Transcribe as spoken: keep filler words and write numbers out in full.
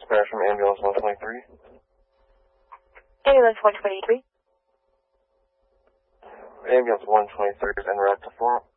Dispatch from ambulance one twenty-three. Ambulance one twenty-three. Ambulance one twenty-three is en route to four.